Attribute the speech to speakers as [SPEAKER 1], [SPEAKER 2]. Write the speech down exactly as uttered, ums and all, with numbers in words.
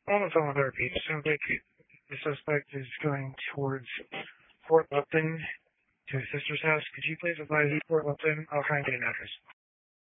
[SPEAKER 1] On the phone with R P. Sounds like the suspect is going towards Fort Lupton to his sister's house. Could you please advise Fort Lupton? I'll try and get an address.